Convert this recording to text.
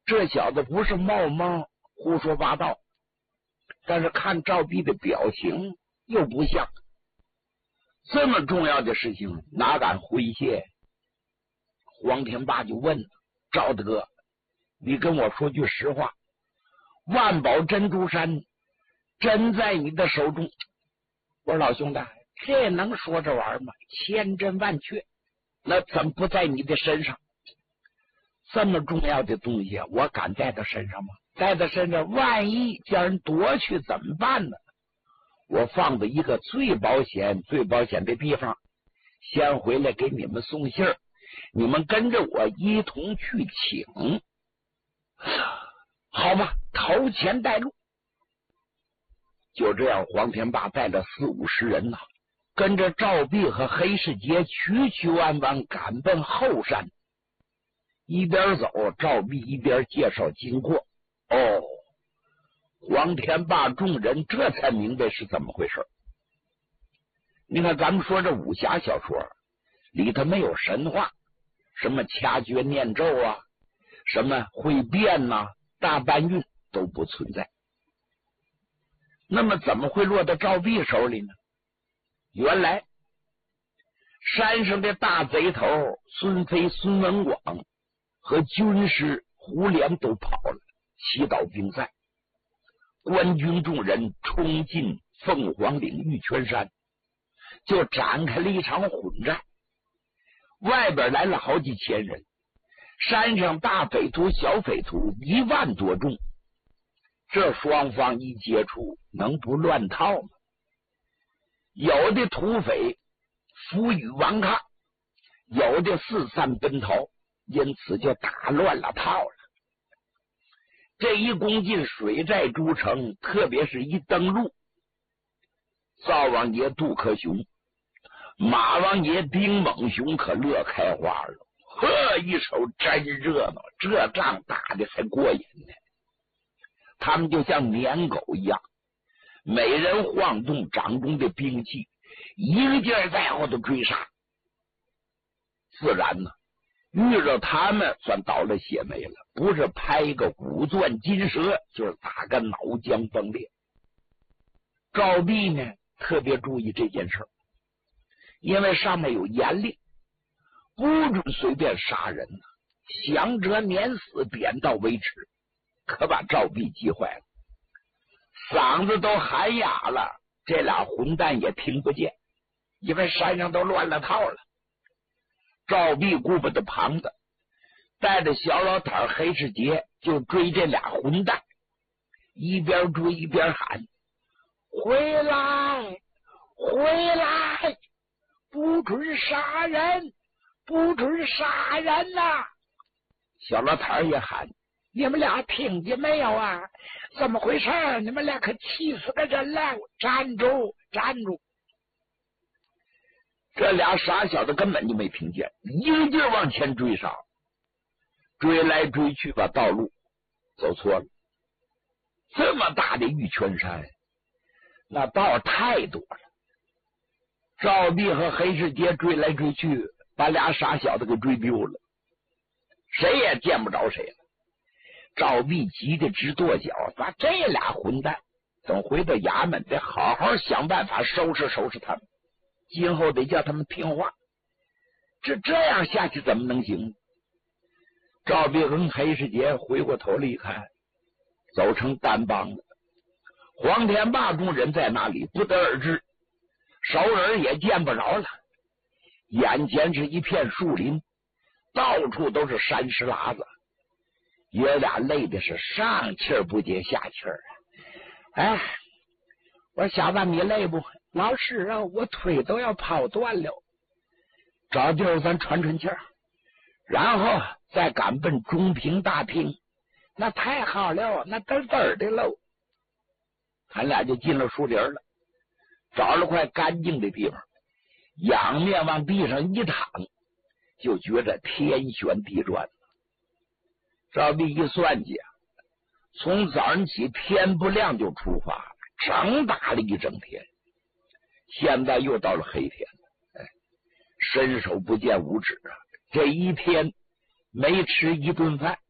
这小子不是冒蒙胡说八道，但是看赵弼的表情又不像。这么重要的事情哪敢回谢？黄天霸就问赵德，你跟我说句实话，万宝珍珠山真在你的手中？我说老兄弟，这能说这玩意儿吗？千真万确，那怎么不在你的身上？这么重要的东西我敢在他身上吗？在他身上万一叫人夺去怎么办呢？我放在一个最保险的地方，先回来给你们送信儿，你们跟着我一同去请。好吧，头前带路。就这样，黄天霸带着40-50人呐，跟着赵弼和黑世杰曲弯弯赶奔后山。一边走，赵弼一边介绍经过。哦，黄天霸众人这才明白是怎么回事。你看咱们说这武侠小说里头没有神话，什么掐诀念咒啊，什么会变呐、大搬运都不存在。那么怎么会落到赵弼手里呢？原来山上的大贼头孙飞、孙文广和军师胡连都跑了，祈祷兵散。官军众人冲进凤凰岭玉泉山，就展开了一场混战。外边来了好几千人，山上大匪徒小匪徒1万多众，这双方一接触能不乱套吗？有的土匪负隅顽抗，有的四散奔逃，因此就打乱了套了。这一攻进水寨诸城，特别是一登陆，灶王爷杜克雄、马王爷丁猛雄可乐开花了。呵，一手真热闹，这仗打的还过瘾呢。他们就像撵狗一样，每人晃动掌中的兵器，一个劲儿在后头追杀。自然呢，遇着他们算倒了血霉了，不是拍一个骨钻金舌，就是打个脑浆崩裂。赵弼呢特别注意这件事儿，因为上面有严令，不准随便杀人呢，降谪免死，点到为止。可把赵弼急坏了，嗓子都喊哑了，这俩混蛋也听不见，因为山上都乱了套了。赵弼顾不得旁的，带着小老坦黑世杰就追这俩混蛋，一边追一边喊：回来回来，不准杀人，不准杀人呐！小老坦也喊：你们俩听见没有啊？怎么回事？你们俩可气死个人了！站住站住！这俩傻小子根本就没听见，一个劲儿往前追杀，追来追去把道路走错了。这么大的玉泉山，那道太多了。赵弼和黑世杰追来追去，把俩傻小子给追丢了，谁也见不着谁了。赵弼急得直跺脚，把这俩混蛋等回到衙门得好好想办法收拾收拾他们，今后得叫他们听话。这样下去怎么能行？赵弼跟黑世杰回过头来一看，走成单帮了。黄天霸众人在那里不得而知，熟人也见不着了。眼前是一片树林，到处都是山石喇子，爷俩累的是上气儿不接下气儿啊！哎，我说小子你累不？老师啊，我腿都要跑断了。找地儿咱喘喘气儿，然后再赶奔中平大厅。那太好了，那嘚嘚的喽。他俩就进了树林了，找了块干净的地方，仰面往地上一躺，就觉着天旋地转。赵弼一算计啊，从早上起天不亮就出发了，整打了一整天，现在又到了黑天了。伸手不见五指啊！这一天没吃一顿饭，